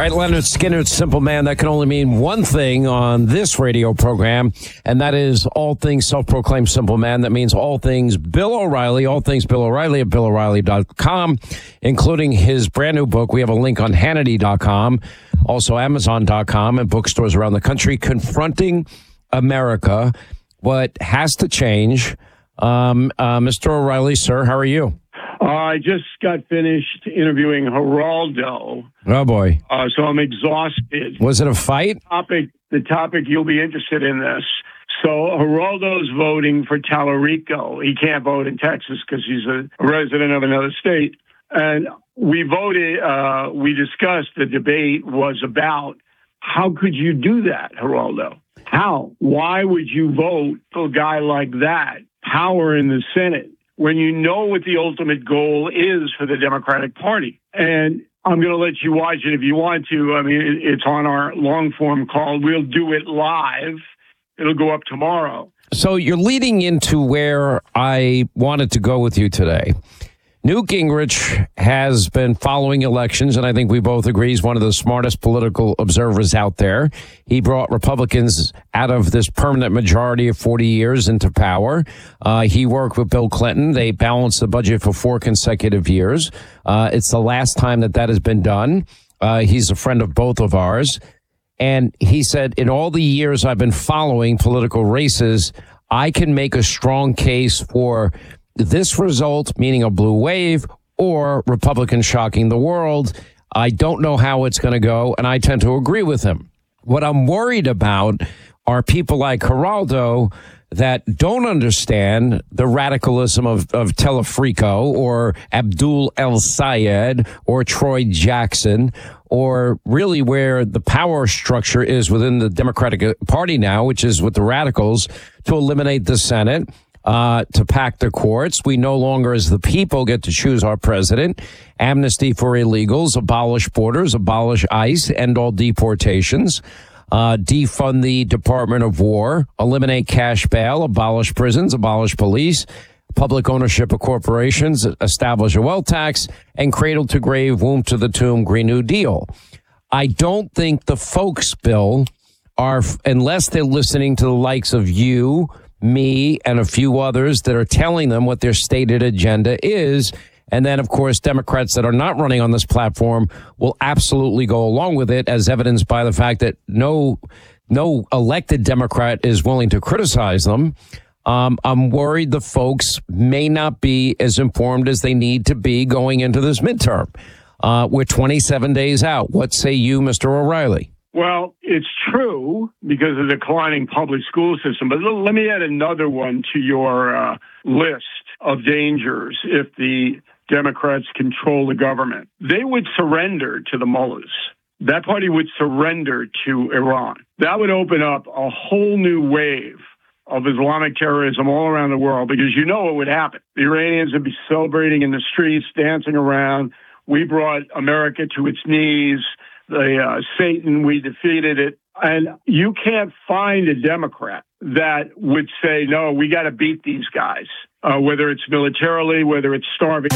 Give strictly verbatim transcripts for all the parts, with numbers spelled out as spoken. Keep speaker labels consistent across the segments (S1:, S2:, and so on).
S1: right, Leonard Skinner's Simple Man. That can only mean one thing on this radio program, and that is all things self-proclaimed Simple Man. That means all things Bill O'Reilly, all things Bill O'Reilly at Bill O'Reilly dot com, including his brand new book. We have a link on Hannity dot com, also Amazon dot com, and bookstores around the country. Confronting America, what has to change. Um, uh, Mister O'Reilly, sir, how are you?
S2: Uh, I just got finished interviewing Geraldo.
S1: Oh, boy.
S2: Uh, so I'm exhausted.
S1: Was it a fight?
S2: The topic, the topic, you'll be interested in this. So Geraldo's voting for Tallarico. He can't vote in Texas because he's a resident of another state. And we voted, uh, we discussed, the debate was about how could you do that, Geraldo? How? Why would you vote for a guy like that? Power in the Senate, when you know what the ultimate goal is for the Democratic Party. And I'm going to let you watch it if you want to. I mean, it's on our long-form call. We'll do it live. It'll go up tomorrow.
S1: So you're leading into where I wanted to go with you today. Newt Gingrich has been following elections, and I think we both agree he's one of the smartest political observers out there. He brought Republicans out of this permanent majority of forty years into power. Uh, he worked with Bill Clinton. They balanced the budget for four consecutive years. Uh, it's the last time that that has been done. Uh, he's a friend of both of ours. And he said, in all the years I've been following political races, I can make a strong case for this result, meaning a blue wave, or Republicans shocking the world. I don't know how it's going to go, and I tend to agree with him. What I'm worried about are people like Geraldo that don't understand the radicalism of, of Telefrico or Abdul El Sayed or Troy Jackson, or really where the power structure is within the Democratic Party now, which is with the radicals, to eliminate the Senate. Uh, to pack the courts. We no longer, as the people, get to choose our president. Amnesty for illegals, abolish borders, abolish ICE, end all deportations, uh, defund the Department of War, eliminate cash bail, abolish prisons, abolish police, public ownership of corporations, establish a wealth tax, and cradle to grave, womb to the tomb, Green New Deal. I don't think the folks, Bill, are, unless they're listening to the likes of you, me, and a few others that are telling them what their stated agenda is. And then, of course, Democrats that are not running on this platform will absolutely go along with it, as evidenced by the fact that no no elected Democrat is willing to criticize them. Um, I'm worried the folks may not be as informed as they need to be going into this midterm. Uh, we're twenty-seven days out. What say you, Mister O'Reilly?
S2: Well, it's true because of the declining public school system. But let me add another one to your uh, list of dangers if the Democrats control the government. They would surrender to the mullahs. That party would surrender to Iran. That would open up a whole new wave of Islamic terrorism all around the world, because you know what would happen. The Iranians would be celebrating in the streets, dancing around. We brought America to its knees. The uh, Satan, we defeated it. And you can't find a Democrat that would say, no, we got to beat these guys, uh, whether it's militarily, whether it's starving.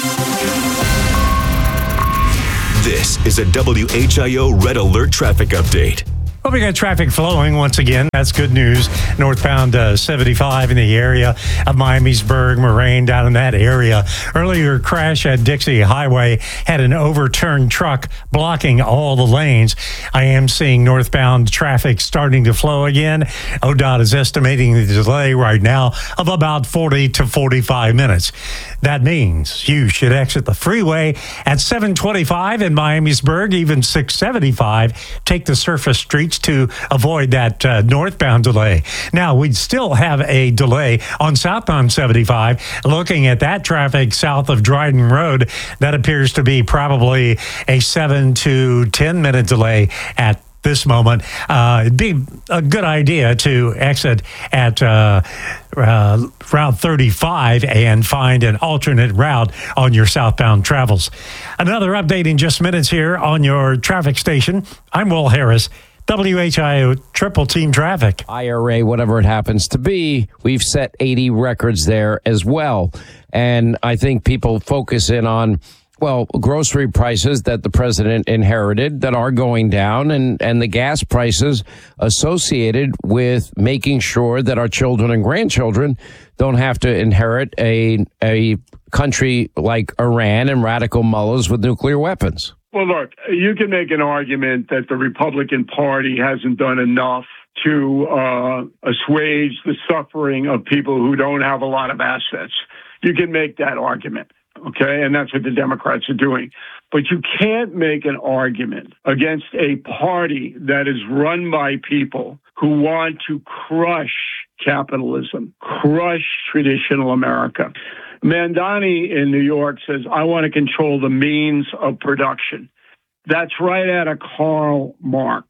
S3: This is a W H I O Red Alert traffic update.
S4: Well, we got traffic flowing once again. That's good news. Northbound uh, seventy-five in the area of Miamisburg, Moraine, down in that area. Earlier crash at Dixie Highway had an overturned truck blocking all the lanes. I am seeing northbound traffic starting to flow again. O D O T is estimating the delay right now of about forty to forty-five minutes. That means you should exit the freeway at seven twenty-five in Miamisburg, even six seventy-five. Take the surface streets to avoid that uh, northbound delay. Now, we'd still have a delay on southbound seventy-five. Looking at that traffic south of Dryden Road, that appears to be probably a seven to ten minute delay at this moment. Uh, it'd be a good idea to exit at uh, uh, Route thirty-five and find an alternate route on your southbound travels. Another update in just minutes here on your traffic station. I'm Will Harris. W H I O Triple Team Traffic.
S1: I R A, whatever it happens to be, we've set eighty records there as well. And I think people focus in on Well, grocery prices that the president inherited that are going down, and, and the gas prices associated with making sure that our children and grandchildren don't have to inherit a a country like Iran and radical mullahs with nuclear weapons.
S2: Well, look, you can make an argument that the Republican Party hasn't done enough to uh, assuage the suffering of people who don't have a lot of assets. You can make that argument. Okay, and that's what the Democrats are doing. But you can't make an argument against a party that is run by people who want to crush capitalism, crush traditional America. Mandani in New York says, I want to control the means of production. That's right out of Karl Marx.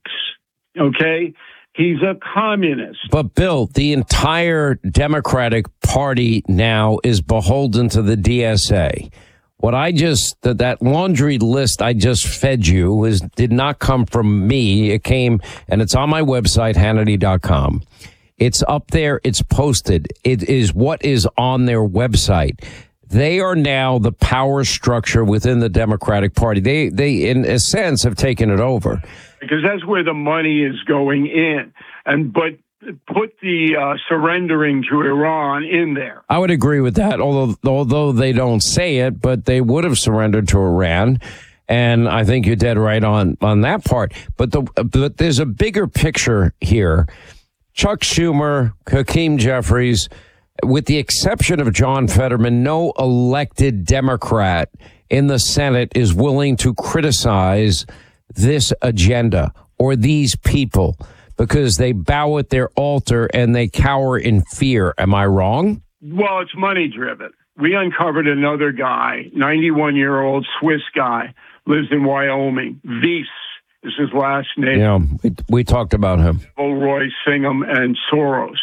S2: Okay? He's a communist.
S1: But, Bill, the entire Democratic Party now is beholden to the D S A. What I just, that, that laundry list I just fed you is, did not come from me. It came, and it's on my website, Hannity dot com. It's up there. It's posted. It is what is on their website. They are now the power structure within the Democratic Party. They, they, in a sense, have taken it over.
S2: Because that's where the money is going in. And but put the uh, surrendering to Iran in there.
S1: I would agree with that, although although they don't say it, but they would have surrendered to Iran. And I think you're dead right on, on that part. But the but there's a bigger picture here. Chuck Schumer, Hakeem Jeffries, with the exception of John Fetterman, no elected Democrat in the Senate is willing to criticize this agenda or these people because they bow at their altar and they cower in fear. Am I wrong?
S2: Well, it's money driven. We uncovered another guy, ninety-one-year-old Swiss guy, lives in Wyoming. Weiss is his last name.
S1: Yeah, we, we talked about him.
S2: Roy Singham and Soros.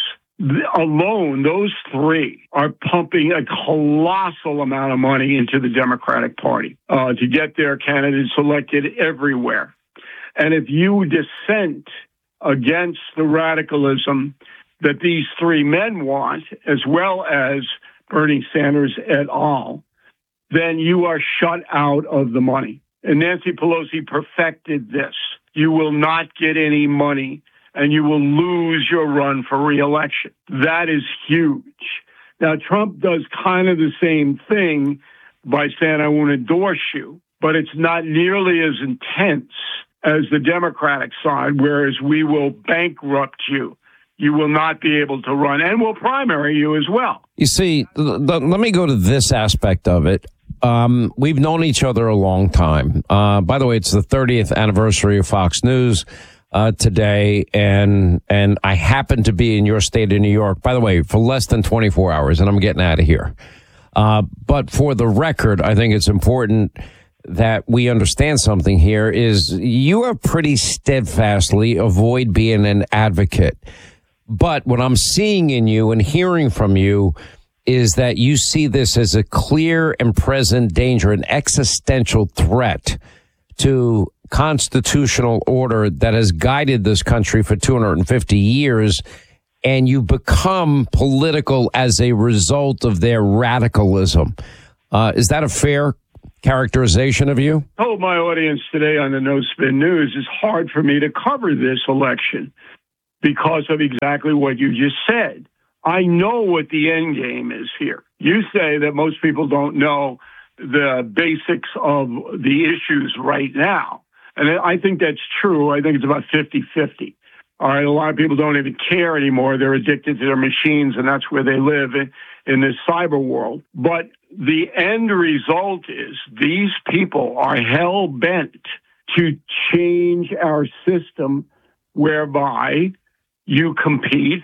S2: Alone, those three are pumping a colossal amount of money into the Democratic Party uh, to get their candidates elected everywhere. And if you dissent against the radicalism that these three men want, as well as Bernie Sanders et al., then you are shut out of the money. And Nancy Pelosi perfected this. You will not get any money, and you will lose your run for re-election. That is huge. Now, Trump does kind of the same thing by saying, I won't endorse you, but it's not nearly as intense as the Democratic side, whereas we will bankrupt you. You will not be able to run, and we'll primary you as well.
S1: You see, th- th- let me go to this aspect of it. Um, we've known each other a long time. Uh, by the way, it's the thirtieth anniversary of Fox News uh, today, and and I happen to be in your state of New York, by the way, for less than twenty-four hours, and I'm getting out of here. Uh, but for the record, I think it's important that we understand something here is you have pretty steadfastly avoid being an advocate. But what I'm seeing in you and hearing from you is that you see this as a clear and present danger, an existential threat to constitutional order that has guided this country for two hundred fifty years. And you become political as a result of their radicalism. Uh, is that a fair characterization of you?
S2: I told my audience today on the No Spin News, it's hard for me to cover this election because of exactly what you just said. I know what the end game is here. You say that most people don't know the basics of the issues right now. And I think that's true. I think it's about fifty-fifty. All right, a lot of people don't even care anymore. They're addicted to their machines, and that's where they live in, in this cyber world. But the end result is these people are hell-bent to change our system whereby you compete,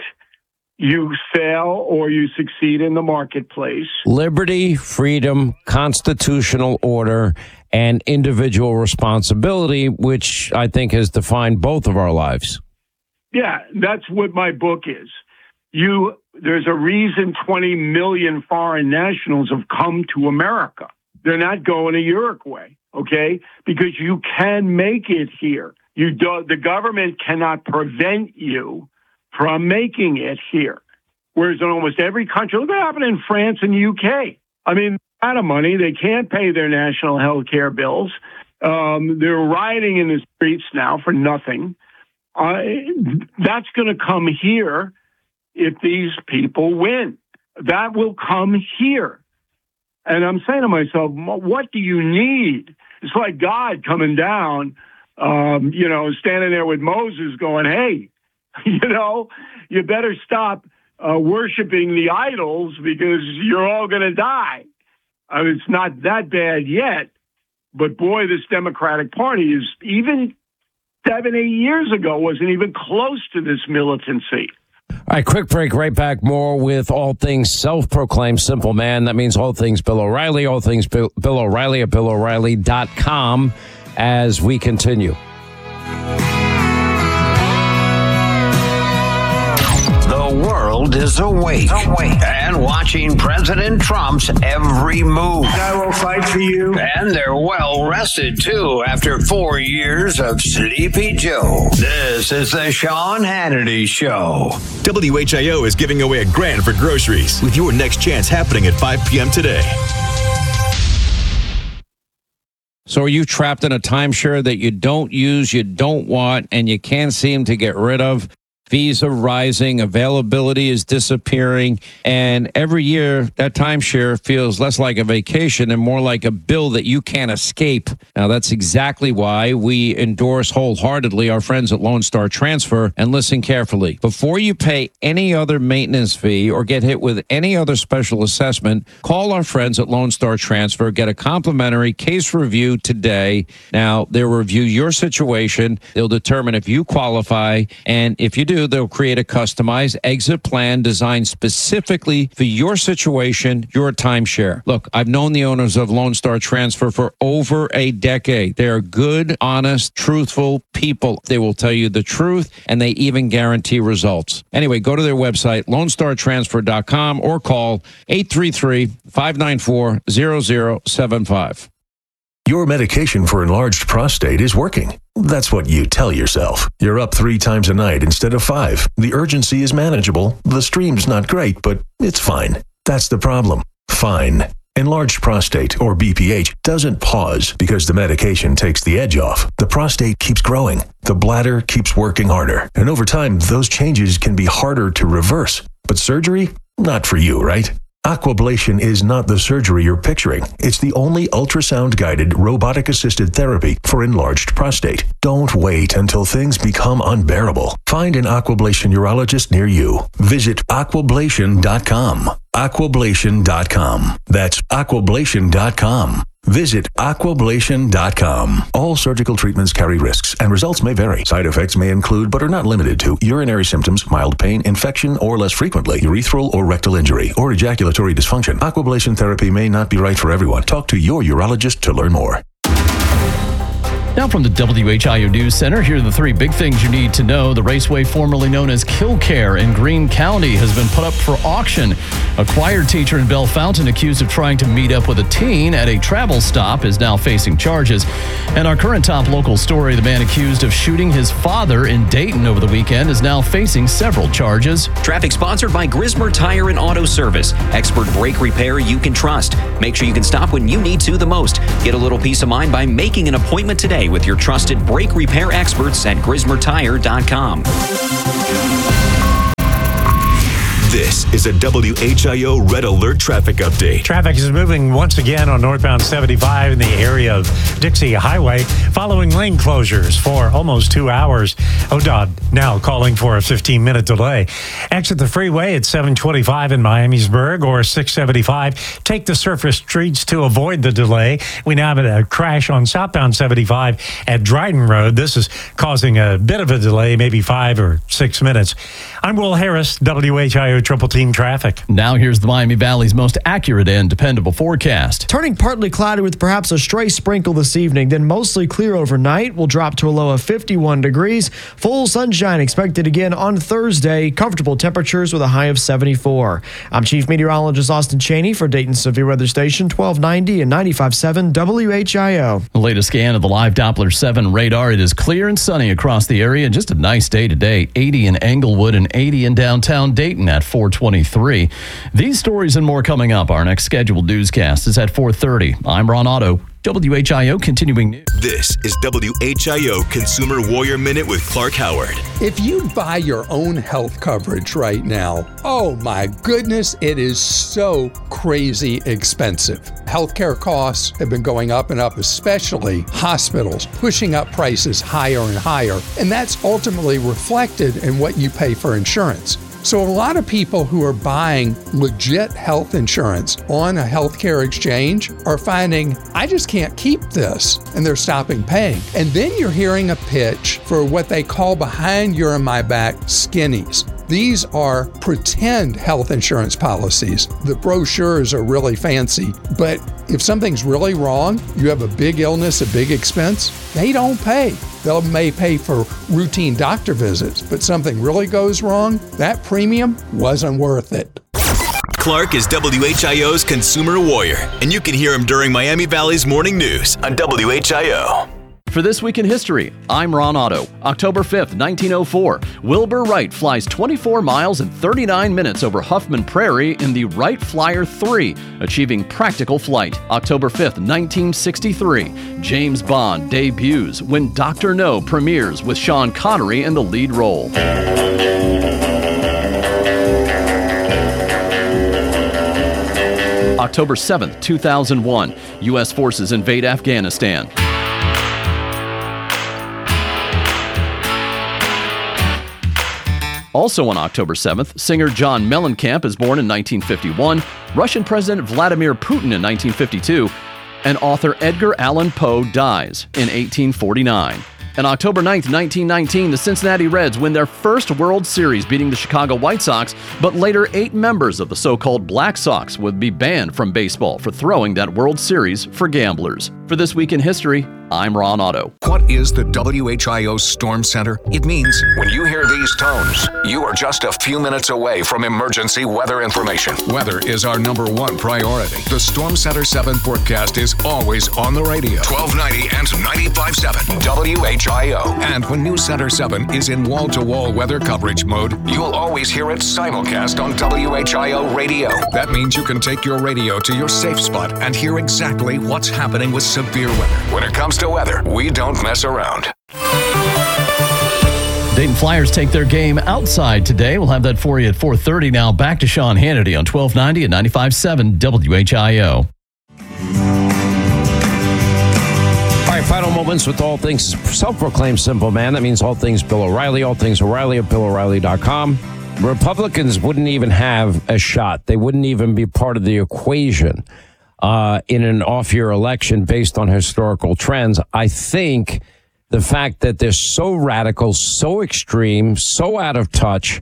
S2: you fail, or you succeed in the marketplace.
S1: Liberty, freedom, constitutional order, and individual responsibility, which I think has defined both of our lives.
S2: Yeah, that's what my book is. You, there's a reason twenty million foreign nationals have come to America. They're not going to Uruguay, okay? Because you can make it here. You do, the government cannot prevent you from making it here. Whereas in almost every country, look what happened in France and the U K. I mean, out of money. They can't pay their national health care bills. Um, they're rioting in the streets now for nothing. Uh, that's going to come here if these people win. That will come here. And I'm saying to myself, what do you need? It's like God coming down, um, you know, standing there with Moses going, hey, you know, you better stop uh, worshiping the idols because you're all going to die. I mean, it's not that bad yet. But boy, this Democratic Party is even seven, eight years ago wasn't even close to this militancy.
S1: All right, quick break, right back. More with all things self-proclaimed simple man. That means all things Bill O'Reilly, all things Bill, Bill O'Reilly at bill o'reilly dot com as we continue.
S5: The world is awake, awake and watching President Trump's every move.
S2: I will fight for you.
S5: And they're well rested, too, after four years of Sleepy Joe. This is the Sean Hannity Show.
S3: W H I O is giving away a grand for groceries with your next chance happening at five p.m. today.
S1: So are you trapped in a timeshare that you don't use, you don't want, and you can't seem to get rid of? Fees are rising, availability is disappearing, and every year that timeshare feels less like a vacation and more like a bill that you can't escape. Now, that's exactly why we endorse wholeheartedly our friends at Lone Star Transfer, and listen carefully. Before you pay any other maintenance fee or get hit with any other special assessment, call our friends at Lone Star Transfer, get a complimentary case review today. Now, they'll review your situation, they'll determine if you qualify, and if you do, they'll create a customized exit plan designed specifically for your situation, your timeshare. Look, I've known the owners of Lone Star Transfer for over a decade. They are good, honest, truthful people. They will tell you the truth, and they even guarantee results. Anyway, go to their website, lone star transfer dot com, or call eight three three, five nine four, zero zero seven five.
S6: Your medication for enlarged prostate is working. That's what you tell yourself. You're up three times a night instead of five. The urgency is manageable. The stream's not great, but it's fine. That's the problem. Fine. Enlarged prostate, or B P H, doesn't pause because the medication takes the edge off. The prostate keeps growing. The bladder keeps working harder. And over time, those changes can be harder to reverse. But surgery? Not for you, right? Aquablation is not the surgery you're picturing. It's the only ultrasound-guided, robotic-assisted therapy for enlarged prostate. Don't wait until things become unbearable. Find an Aquablation urologist near you. Visit aquablation dot com. aquablation dot com. That's aquablation dot com. Visit aquablation dot com. All surgical treatments carry risks, and results may vary. Side effects may include, but are not limited to, urinary symptoms, mild pain, infection, or less frequently, urethral or rectal injury, or ejaculatory dysfunction. Aquablation therapy may not be right for everyone. Talk to your urologist to learn more.
S7: Now from the W H I O News Center, here are the three big things you need to know. The raceway formerly known as Killcare in Greene County has been put up for auction. A choir teacher in Bellefontaine accused of trying to meet up with a teen at a travel stop is now facing charges. And our current top local story, the man accused of shooting his father in Dayton over the weekend is now facing several charges.
S8: Traffic sponsored by Grismer Tire and Auto Service. Expert brake repair you can trust. Make sure you can stop when you need to the most. Get a little peace of mind by making an appointment today with your trusted brake repair experts at grismer tire dot com.
S3: This is a W H I O Red Alert traffic update.
S4: Traffic is moving once again on northbound seventy-five in the area of Dixie Highway following lane closures for almost two hours. O D O D now calling for a fifteen-minute delay. Exit the freeway at seven twenty-five in Miamisburg or six seventy-five. Take the surface streets to avoid the delay. We now have a crash on southbound seventy-five at Dryden Road. This is causing a bit of a delay, maybe five or six minutes. I'm Will Harris, W H I O Triple Team Traffic.
S7: Now here's the Miami Valley's most accurate and dependable forecast.
S9: Turning partly cloudy with perhaps a stray sprinkle this evening, then mostly clear overnight. We'll drop to a low of fifty-one degrees. Full sunshine expected again on Thursday. Comfortable temperatures with a high of seventy-four. I'm Chief Meteorologist Austin Cheney for Dayton's Severe Weather Station, twelve ninety and ninety-five point seven W H I O.
S7: The latest scan of the live Doppler seven radar. It is clear and sunny across the area. Just a nice day today. eighty in Englewood and eighty in downtown Dayton at four twenty-three. These stories and more coming up. Our next scheduled newscast is at four thirty. I'm Ron Otto, W H I O Continuing News.
S3: This is W H I O Consumer Warrior Minute with Clark Howard.
S10: If you buy your own health coverage right now, oh my goodness, it is so crazy expensive. Healthcare costs have been going up and up, especially hospitals, pushing up prices higher and higher, and that's ultimately reflected in what you pay for insurance. So a lot of people who are buying legit health insurance on a healthcare exchange are finding, I just can't keep this, and they're stopping paying. And then you're hearing a pitch for what they call behind your and my back skinnies. These are pretend health insurance policies. The brochures are really fancy, but if something's really wrong, you have a big illness, a big expense, they don't pay. They may pay for routine doctor visits, but something really goes wrong, that premium wasn't worth it.
S3: Clark is W H I O's Consumer Warrior, and you can hear him during Miami Valley's Morning News on W H I O.
S7: For This Week in History, I'm Ron Otto. October fifth, nineteen oh four, Wilbur Wright flies twenty-four miles and thirty-nine minutes over Huffman Prairie in the Wright Flyer three, achieving practical flight. October fifth, nineteen sixty-three, James Bond debuts when Doctor No premieres with Sean Connery in the lead role. October seventh, two thousand one, U S forces invade Afghanistan. Also on October seventh, singer John Mellencamp is born in nineteen fifty-one, Russian President Vladimir Putin in nineteen fifty-two, and author Edgar Allan Poe dies in eighteen forty-nine. And October ninth, nineteen nineteen, the Cincinnati Reds win their first World Series, beating the Chicago White Sox, but later eight members of the so-called Black Sox would be banned from baseball for throwing that World Series for gamblers. For This Week in History, I'm Ron Otto.
S11: What is the W H I O Storm Center? It means when you hear these tones, you are just a few minutes away from emergency weather information. Weather is our number one priority. The Storm Center seven forecast is always on the radio. twelve ninety and ninety-five point seven W H I O. And when News Center seven is in wall-to-wall weather coverage mode, you'll always hear it simulcast on W H I O radio. That means you can take your radio to your safe spot and hear exactly what's happening with severe weather. When it comes to weather, we don't mess around.
S7: Dayton Flyers take their game outside today. We'll have that for you at four thirty. Now back to Sean Hannity on twelve ninety and ninety-five point seven W H I O.
S1: All right, final moments with all things self-proclaimed simple man. That means all things Bill O'Reilly, all things O'Reilly at Bill O'Reilly dot com. Republicans wouldn't even have a shot. They wouldn't even be part of the equation uh, in an off-year election based on historical trends. I think the fact that they're so radical, so extreme, so out of touch,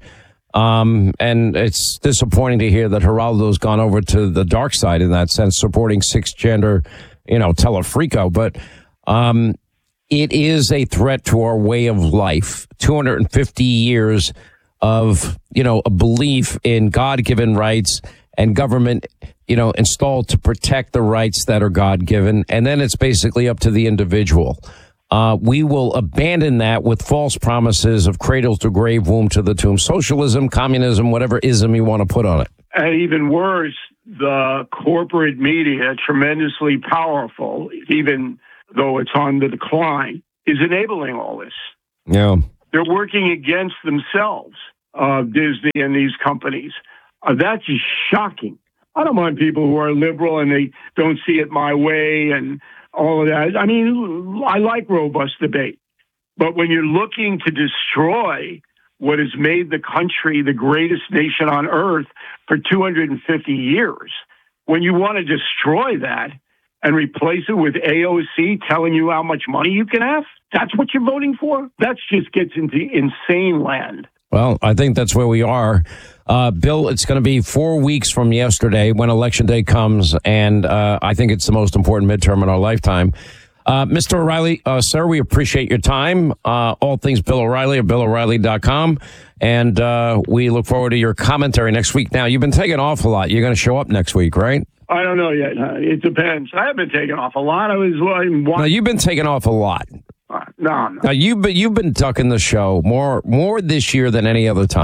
S1: um, and it's disappointing to hear that Geraldo's gone over to the dark side in that sense, supporting six-gender, you know, Telefrico. But um, it is a threat to our way of life. two hundred fifty years of, you know, a belief in God-given rights and government, you know, installed to protect the rights that are God-given. And then it's basically up to the individual. Uh, we will abandon that with false promises of cradle to grave, womb to the tomb, socialism, communism, whatever ism you want to put on it.
S2: And even worse, the corporate media, tremendously powerful, even though it's on the decline, is enabling all this.
S1: Yeah.
S2: They're working against themselves, uh, Disney and these companies. Uh, that's just shocking. I don't mind people who are liberal and they don't see it my way and all of that. I mean, I like robust debate. But when you're looking to destroy what has made the country the greatest nation on earth for two hundred fifty years, when you want to destroy that and replace it with A O C telling you how much money you can have, that's what you're voting for? That just gets into insane land.
S1: Well, I think that's where we are. Uh, Bill, it's going to be four weeks from yesterday when Election Day comes, and uh, I think it's the most important midterm in our lifetime. Uh, Mister O'Reilly, uh, sir, we appreciate your time. Uh, all things Bill O'Reilly at Bill O'Reilly dot com, and uh, we look forward to your commentary next week. Now, you've been taking off a lot. You're going to show up next week, right?
S2: I don't know yet. Uh, it depends. I have been taking off a lot. I was well,
S1: No, you've been taking off a lot.
S2: Uh, no, no.
S1: Now, you've been, you've been ducking the show more more this year than any other time.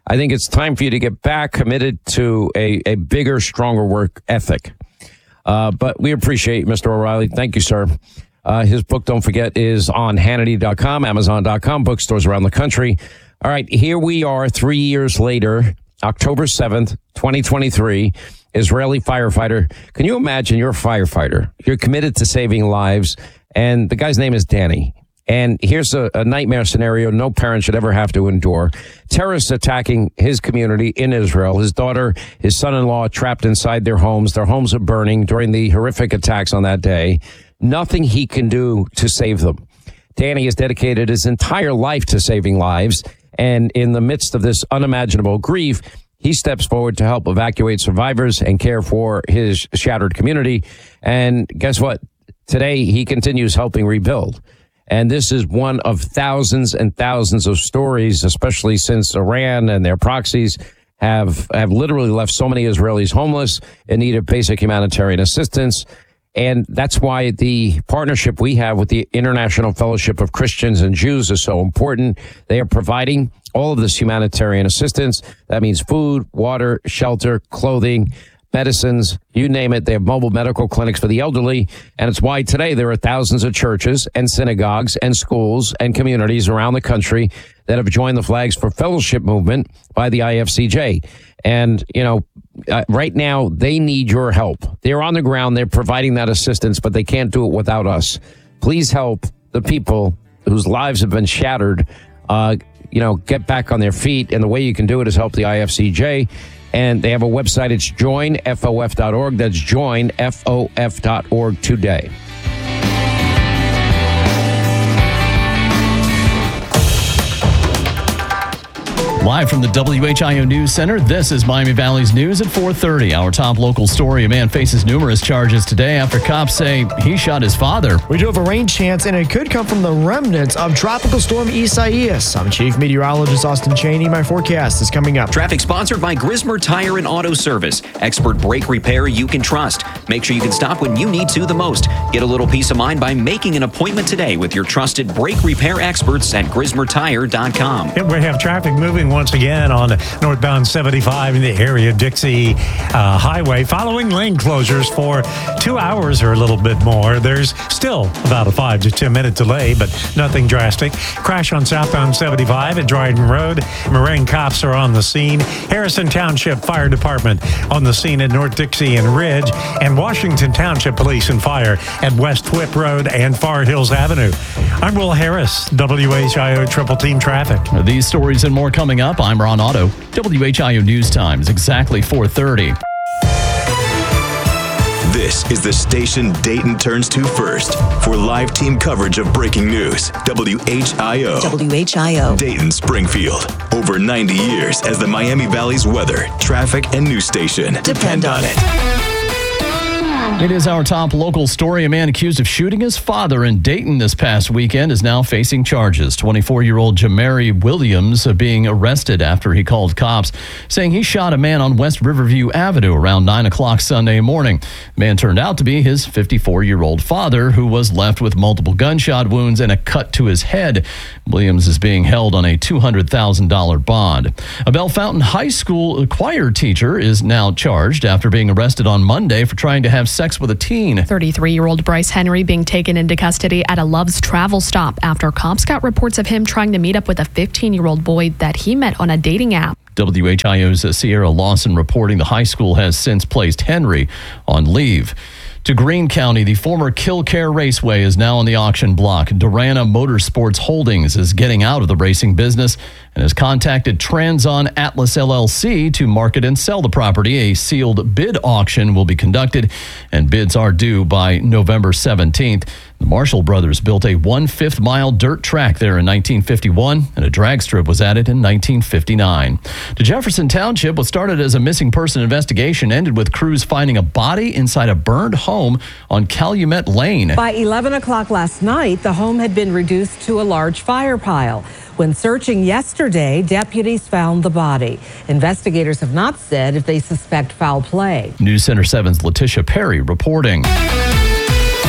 S1: I think it's time for you to get back committed to a, a bigger, stronger work ethic. Uh, but we appreciate Mister O'Reilly. Thank you, sir. Uh, his book, don't forget, is on Hannity dot com, Amazon dot com, bookstores around the country. All right, here we are three years later, October seventh, twenty twenty-three. Israeli firefighter. Can you imagine you're a firefighter? You're committed to saving lives, and the guy's name is Danny. And here's a, a nightmare scenario no parent should ever have to endure. Terrorists attacking his community in Israel. His daughter, his son-in-law trapped inside their homes. Their homes are burning during the horrific attacks on that day. Nothing he can do to save them. Danny has dedicated his entire life to saving lives. And in the midst of this unimaginable grief, he steps forward to help evacuate survivors and care for his shattered community. And guess what? Today, he continues helping rebuild. And this is one of thousands and thousands of stories, especially since Iran and their proxies have, have literally left so many Israelis homeless in need of basic humanitarian assistance. And that's why the partnership we have with the International Fellowship of Christians and Jews is so important. They are providing all of this humanitarian assistance. That means food, water, shelter, clothing, medicines, you name it. They have mobile medical clinics for the elderly. And it's why today there are thousands of churches and synagogues and schools and communities around the country that have joined the Flags for Fellowship movement by the I F C J. And, you know, uh, right now they need your help. They're on the ground. They're providing that assistance, but they can't do it without us. Please help the people whose lives have been shattered, uh, you know, get back on their feet. And the way you can do it is help the I F C J. And they have a website. It's join F O F dot org. That's join F O F dot org today.
S7: Live from the W H I O News Center, this is Miami Valley's News at four thirty. Our top local story, a man faces numerous charges today after cops say he shot his father.
S9: We do have a rain chance, and it could come from the remnants of Tropical Storm Isaias. I'm Chief Meteorologist Austin Cheney. My forecast is coming up.
S8: Traffic sponsored by Grismer Tire and Auto Service. Expert brake repair you can trust. Make sure you can stop when you need to the most. Get a little peace of mind by making an appointment today with your trusted brake repair experts at Grismer Tire dot com.
S4: And we have traffic moving once again on northbound seventy-five in the area of Dixie uh, Highway, following lane closures for two hours or a little bit more. There's still about a five to ten minute delay, but nothing drastic. Crash on southbound seventy-five at Dryden Road. Moraine cops are on the scene. Harrison Township Fire Department on the scene at North Dixie and Ridge, and Washington Township Police and Fire at West Whip Road and Far Hills Avenue. I'm Will Harris, W H I O Triple Team Traffic.
S7: These stories and more coming up. I'm Ron Otto. W H I O News Time is exactly four thirty.
S3: This is the station Dayton turns to first for live team coverage of breaking news. W H I O.
S12: W H I O.
S3: Dayton, Springfield. Over ninety years as the Miami Valley's weather, traffic, and news station. Depend on it.
S7: It is our top local story. A man accused of shooting his father in Dayton this past weekend is now facing charges. twenty-four-year-old Jamari Williams being arrested after he called cops, saying he shot a man on West Riverview Avenue around nine o'clock Sunday morning. The man turned out to be his fifty-four-year-old father, who was left with multiple gunshot wounds and a cut to his head. Williams is being held on a two hundred thousand dollars bond. A Bellefontaine High School choir teacher is now charged after being arrested on Monday for trying to have sex with a teen.
S13: thirty-three-year-old Bryce Henry being taken into custody at a Love's travel stop after cops got reports of him trying to meet up with a fifteen-year-old boy that he met on a dating app.
S7: W H I O's Sierra Lawson reporting the high school has since placed Henry on leave. To Greene County, the former Killcare Raceway is now on the auction block. Durana Motorsports Holdings is getting out of the racing business and has contacted Transon Atlas L L C to market and sell the property. A sealed bid auction will be conducted, and bids are due by November seventeenth. The Marshall brothers built a one-fifth mile dirt track there in nineteen fifty-one, and a drag strip was added in nineteen fifty-nine. To Jefferson Township, what started as a missing person investigation ended with crews finding a body inside a burned home on Calumet Lane.
S14: By eleven o'clock last night, the home had been reduced to a large fire pile. When searching yesterday, deputies found the body. Investigators have not said if they suspect foul play.
S7: News Center seven's Letitia Perry reporting.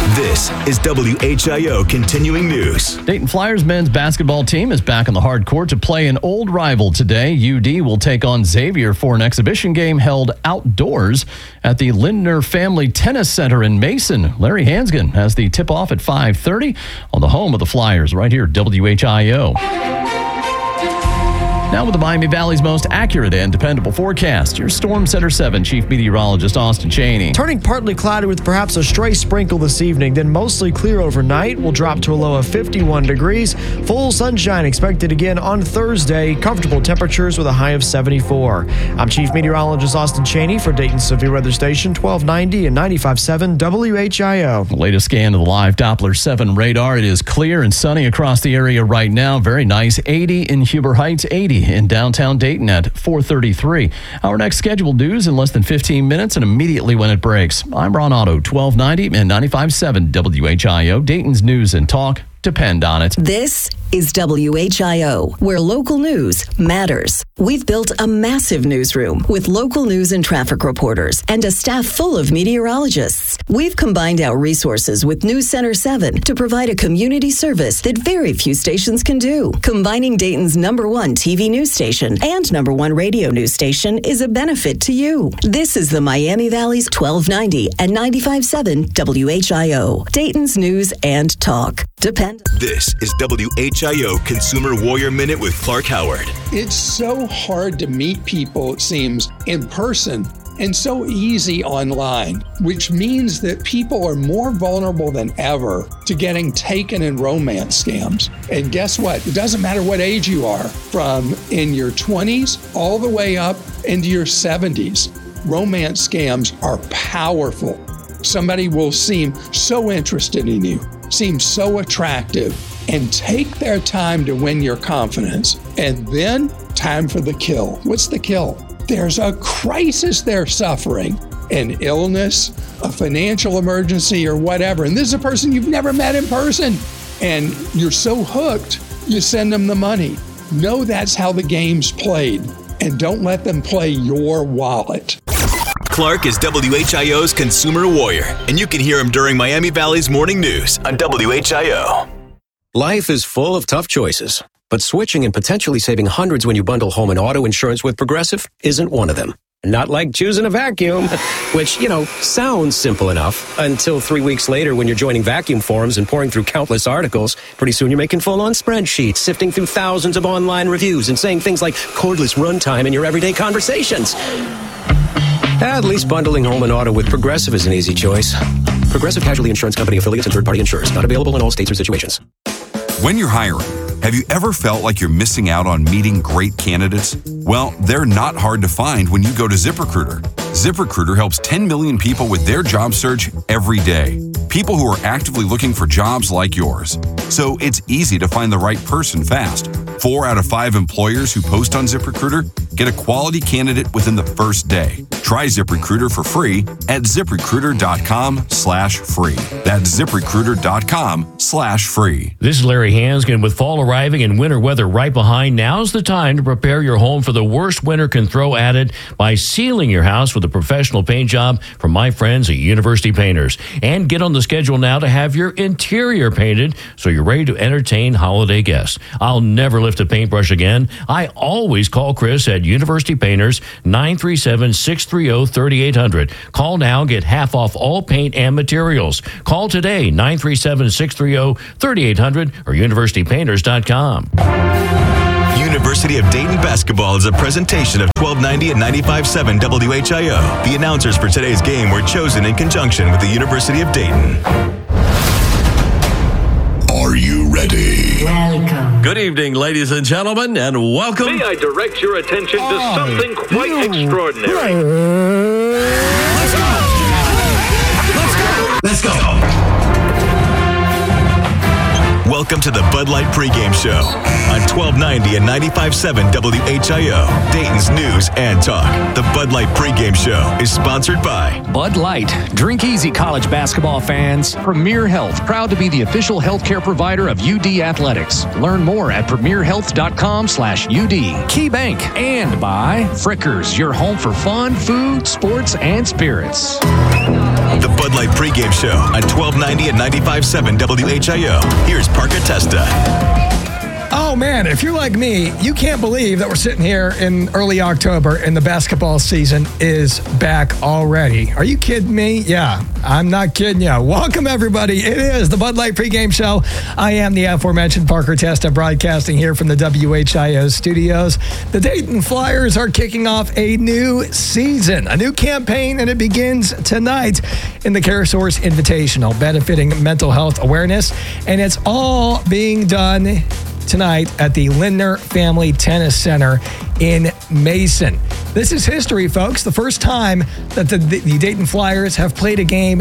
S3: This is W H I O Continuing News.
S7: Dayton Flyers men's basketball team is back on the hard court to play an old rival today. U D will take on Xavier for an exhibition game held outdoors at the Lindner Family Tennis Center in Mason. Larry Hansgen has the tip-off at five thirty on the home of the Flyers right here at W H I O. Now with the Miami Valley's most accurate and dependable forecast, your Storm Center seven Chief Meteorologist Austin Cheney.
S9: Turning partly cloudy with perhaps a stray sprinkle this evening, then mostly clear overnight. We'll drop to a low of fifty-one degrees. Full sunshine expected again on Thursday. Comfortable temperatures with a high of seventy-four. I'm Chief Meteorologist Austin Cheney for Dayton's Severe Weather Station, twelve ninety and ninety-five point seven W H I O.
S7: The latest scan of the live Doppler seven radar. It is clear and sunny across the area right now. Very nice. eighty in Huber Heights, eighty in downtown Dayton at four thirty-three. Our next scheduled news in less than fifteen minutes and immediately when it breaks. I'm Ron Otto, twelve ninety and ninety-five point seven W H I O. Dayton's news and talk depend on it.
S12: This is W H I O, where local news matters. We've built a massive newsroom with local news and traffic reporters and a staff full of meteorologists. We've combined our resources with News Center seven to provide a community service that very few stations can do. Combining Dayton's number one T V news station and number one radio news station is a benefit to you. This is the Miami Valley's twelve ninety and ninety-five point seven W H I O, Dayton's news and talk. Depend.
S3: This is W H I O Consumer Warrior Minute with Clark Howard.
S10: It's so hard to meet people, it seems, in person and so easy online, which means that people are more vulnerable than ever to getting taken in romance scams. And guess what? It doesn't matter what age you are, from in your twenties all the way up into your seventies. Romance scams are powerful. Somebody will seem so interested in you, seem so attractive, and take their time to win your confidence. And then, time for the kill. What's the kill? There's a crisis they're suffering, an illness, a financial emergency, or whatever. And this is a person you've never met in person. And you're so hooked, you send them the money. Know that's how the game's played. And don't let them play your wallet.
S3: Clark is W H I O's Consumer Warrior, and you can hear him during Miami Valley's Morning News on W H I O.
S15: Life is full of tough choices, but switching and potentially saving hundreds when you bundle home and auto insurance with Progressive isn't one of them. Not like choosing a vacuum, which, you know, sounds simple enough until three weeks later when you're joining vacuum forums and pouring through countless articles. Pretty soon you're making full-on spreadsheets, sifting through thousands of online reviews and saying things like cordless runtime in your everyday conversations. At least bundling home and auto with Progressive is an easy choice. Progressive Casualty Insurance Company affiliates and third-party insurers. Not available in all states or situations.
S16: When you're hiring, have you ever felt like you're missing out on meeting great candidates? Well, they're not hard to find when you go to ZipRecruiter. ZipRecruiter helps ten million people with their job search every day. People who are actively looking for jobs like yours. So it's easy to find the right person fast. Four out of five employers who post on ZipRecruiter get a quality candidate within the first day. Try ZipRecruiter for free at ZipRecruiter.com slash free. That's ZipRecruiter.com slash free.
S17: This is Larry Hansgen. With fall arriving and winter weather right behind, now's the time to prepare your home for the worst winter can throw at it by sealing your house with a professional paint job from my friends at University Painters. And get on the schedule now to have your interior painted so you're ready to entertain holiday guests. I'll never lift a paintbrush again. I always call Chris at University Painters, nine three seven, six three zero, three eight zero zero. Call now, get half off all paint and materials. Call today, nine three seven, six three zero, three eight zero zero or university painters dot com.
S3: University of Dayton basketball is a presentation of twelve ninety and ninety-five point seven W H I O. The announcers for today's game were chosen in conjunction with the University of Dayton.
S18: Are you ready?
S19: Welcome. Good evening, ladies and gentlemen, and welcome.
S20: May I direct your attention to
S19: oh,
S20: something quite you. extraordinary?
S18: Let's go! Let's go! Let's go!
S3: Welcome to the Bud Light pregame show on twelve ninety and ninety-five point seven W H I O, Dayton's news and talk. The Bud Light pregame show is sponsored by
S21: Bud Light. Drink easy, college basketball fans. Premier Health, proud to be the official healthcare provider of U D Athletics. Learn more at premierhealth.com slash UD. Key Bank, and by Frickers, your home for fun, food, sports, and spirits.
S3: The Bud Light pregame show on twelve ninety and ninety-five point seven W H I O. Here's Parker Testa.
S5: Oh, man, if you're like me, you can't believe that we're sitting here in early October and the basketball season is back already. Are you kidding me? Yeah, I'm not kidding you. Welcome, everybody. It is the Bud Light pregame show. I am the aforementioned Parker Testa, broadcasting here from the W H I O studios. The Dayton Flyers are kicking off a new season, a new campaign, and it begins tonight in the CareSource Invitational, benefiting mental health awareness, and it's all being done tonight at the Lindner Family Tennis Center in Mason. This is history, folks. The first time that the, the Dayton Flyers have played a game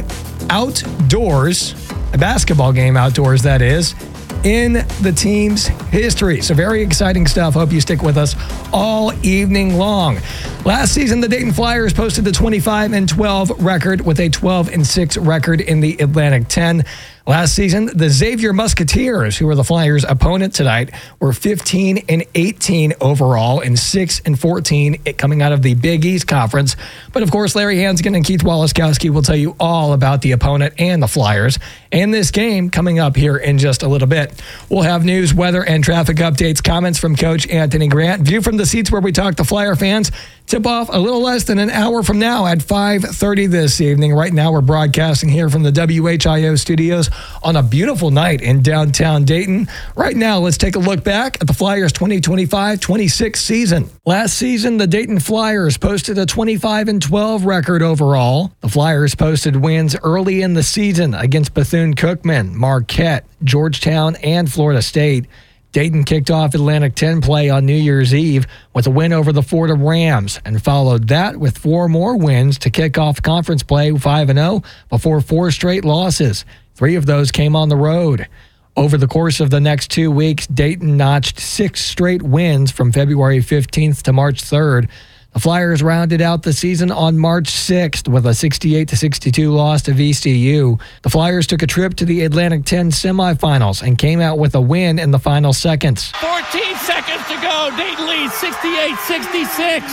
S5: outdoors, a basketball game outdoors, that is, in the team's history. So very exciting stuff. Hope you stick with us all evening long. Last season, the Dayton Flyers posted the twenty-five and twelve record with a twelve and six record in the Atlantic ten. Last season, the Xavier Musketeers, who were the Flyers' opponent tonight, were fifteen and eighteen overall and six and fourteen coming out of the Big East Conference. But of course, Larry Hansgen and Keith Walaskowski will tell you all about the opponent and the Flyers and this game coming up here in just a little bit. We'll have news, weather, and traffic updates, comments from Coach Anthony Grant, view from the seats where we talk to Flyer fans. Tip off a little less than an hour from now at five thirty this evening. Right now, we're broadcasting here from the W H I O studios on a beautiful night in downtown Dayton. Right now, let's take a look back at the Flyers' twenty twenty-five twenty-six season. Last season, the Dayton Flyers posted a twenty-five and twelve record overall. The Flyers posted wins early in the season against Bethune-Cookman, Marquette, Georgetown, and Florida State. Dayton kicked off Atlantic ten play on New Year's Eve with a win over the Fordham Rams and followed that with four more wins to kick off conference play five and oh before four straight losses. Three of those came on the road. Over the course of the next two weeks, Dayton notched six straight wins from February fifteenth to March third. The Flyers rounded out the season on March sixth with a sixty-eight to sixty-two loss to V C U. The Flyers took a trip to the Atlantic ten semifinals and came out with a win in the final seconds.
S22: fourteen seconds to go. Dayton leads sixty-eight sixty-six.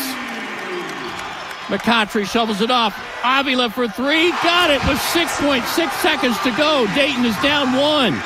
S22: McContry shovels it off. Avila for three. Got it with six point six seconds to go. Dayton is down one.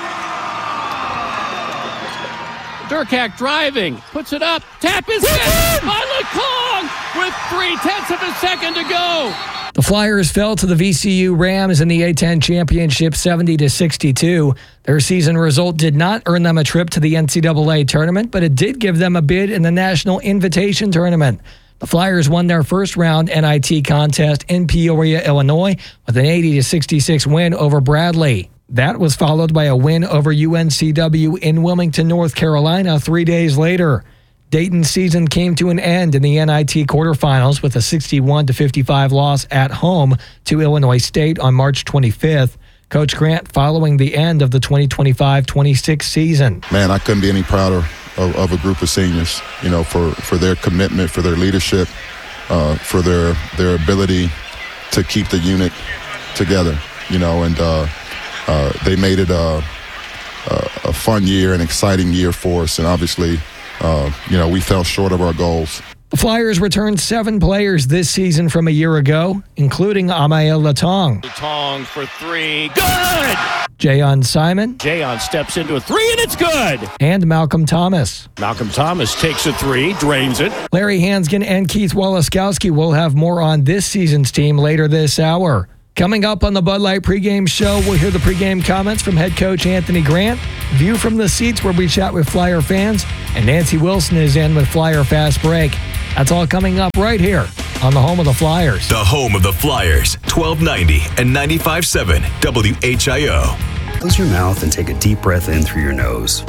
S22: Durkak driving, puts it up, tap is good by LeCong with three-tenths of a second to go.
S5: The Flyers fell to the V C U Rams in the A ten championship seventy to sixty-two. Their season result did not earn them a trip to the N C double A tournament, but it did give them a bid in the National Invitation Tournament. The Flyers won their first round N I T contest in Peoria, Illinois, with an eighty to sixty-six win over Bradley. That was followed by a win over U N C W in Wilmington, North Carolina, three days later. Dayton's season came to an end in the N I T quarterfinals with a sixty-one to fifty-five loss at home to Illinois State on March twenty-fifth. Coach Grant following the end of the twenty twenty-five twenty-six season.
S23: Man, I couldn't be any prouder of, of a group of seniors, you know, for, for their commitment, for their leadership, uh, for their their ability to keep the unit together, you know, and uh, uh, they made it a, a, a fun year, an exciting year for us, and obviously, uh, you know, we fell short of our goals.
S5: The Flyers returned seven players this season from a year ago, including Amael Latong.
S22: Latong for three, good!
S5: Jayon Simon.
S22: Jayon steps into a three, and it's good!
S5: And Malcolm Thomas.
S22: Malcolm Thomas takes a three, drains it.
S5: Larry Hansgen and Keith Walaskowski will have more on this season's team later this hour. Coming up on the Bud Light pregame show, we'll hear the pregame comments from head coach Anthony Grant, view from the seats where we chat with Flyer fans, and Nancy Wilson is in with Flyer Fast Break. That's all coming up right here on the home of the Flyers.
S3: The home of the Flyers, twelve ninety and ninety-five point seven W H I O.
S24: Close your mouth and take a deep breath in through your nose.